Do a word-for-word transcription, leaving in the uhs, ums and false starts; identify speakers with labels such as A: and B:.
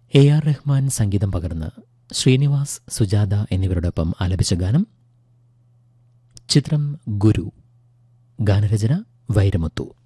A: A R Rahman സംഗീതം പകർന്ന് ശ്രീനിവാസ്, സുജാത എന്നിവരോടൊപ്പം ആലപിച്ച ഗാനം. ചിത്രം ഗുരു. ഗാനരചന വൈരമുത്തു.